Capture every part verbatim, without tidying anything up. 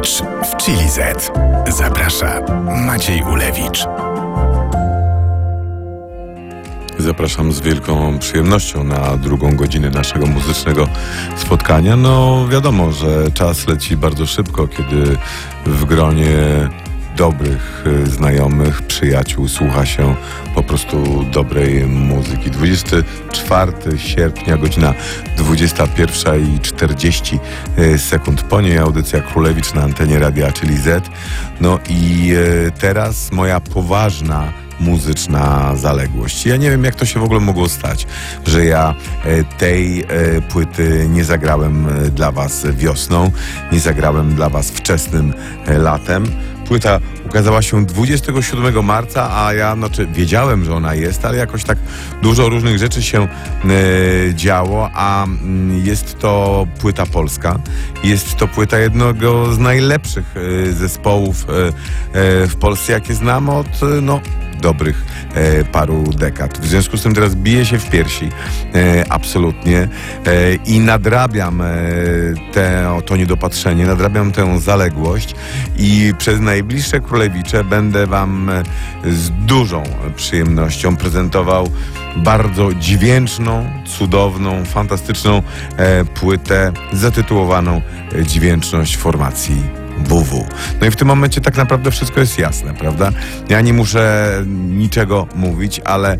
Ulewicz w Chili Z. Zaprasza Maciej Ulewicz. Zapraszam z wielką przyjemnością na drugą godzinę naszego muzycznego spotkania. No wiadomo, że czas leci bardzo szybko, kiedy w gronie dobrych znajomych, przyjaciół słucha się po prostu dobrej muzyki. dwudziestego czwartego sierpnia, godzina dwudziesta pierwsza i czterdzieści sekund. Po niej audycja Królewicz na antenie Radia Chili Z. No i teraz moja poważna muzyczna zaległość. Ja nie wiem, jak to się w ogóle mogło stać, że ja tej płyty nie zagrałem dla was wiosną, nie zagrałem dla was wczesnym latem. Płyta ukazała się dwudziestego siódmego marca, a ja znaczy, wiedziałem, że ona jest, ale jakoś tak dużo różnych rzeczy się e, działo, a m, jest to płyta polska. Jest to płyta jednego z najlepszych e, zespołów e, e, w Polsce, jakie znam od no, dobrych e, paru dekad. W związku z tym teraz biję się w piersi e, absolutnie e, i nadrabiam e, te, to niedopatrzenie, nadrabiam tę zaległość i przez najbliższe Królewicze będę wam e, z dużą przyjemnością prezentował bardzo dźwięczną, cudowną, fantastyczną e, płytę zatytułowaną e, Dźwięczność formacji W W. No i w tym momencie tak naprawdę wszystko jest jasne, prawda? Ja nie muszę niczego mówić, ale e,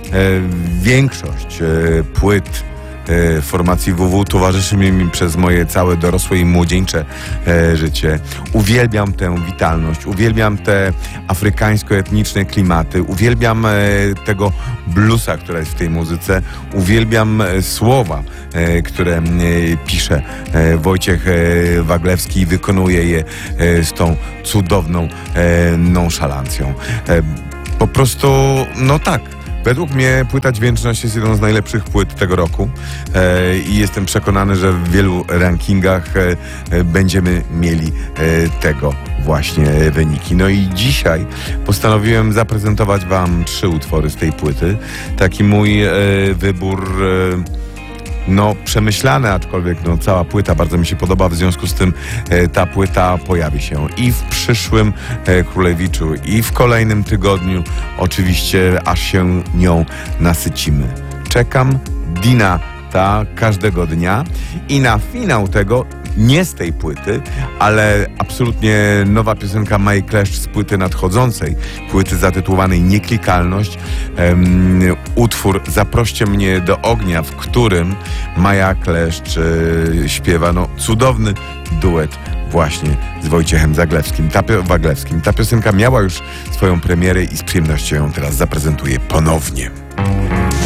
większość e, płyt e, formacji W W towarzyszy mi przez moje całe dorosłe i młodzieńcze e, życie. Uwielbiam tę witalność, uwielbiam te afrykańsko-etniczne klimaty, uwielbiam e, tego bluesa, która jest w tej muzyce, uwielbiam e, słowa, e, które e, pisze e, Wojciech e, Waglewski i wykonuje je e, z tą cudowną e, nonszalancją. E, po prostu, no tak. Według mnie płyta Dźwięczność jest jedną z najlepszych płyt tego roku e, i jestem przekonany, że w wielu rankingach e, będziemy mieli e, tego właśnie wyniki. No i dzisiaj postanowiłem zaprezentować wam trzy utwory z tej płyty. Taki mój e, wybór e, no przemyślane, aczkolwiek no, cała płyta bardzo mi się podoba, w związku z tym e, ta płyta pojawi się i w przyszłym e, Królewiczu, i w kolejnym tygodniu, oczywiście aż się nią nasycimy. Czekam Dinata każdego dnia i na finał tego, nie z tej płyty, ale absolutnie nowa piosenka Mai Kleszcz z płyty nadchodzącej, płyty zatytułowanej Nieklikalność, um, utwór Zaproście mnie do ognia, w którym Maja Kleszcz e, śpiewa no, cudowny duet właśnie z Wojciechem Zaglewskim, ta, Waglewskim. Ta piosenka miała już swoją premierę i z przyjemnością ją teraz zaprezentuję ponownie.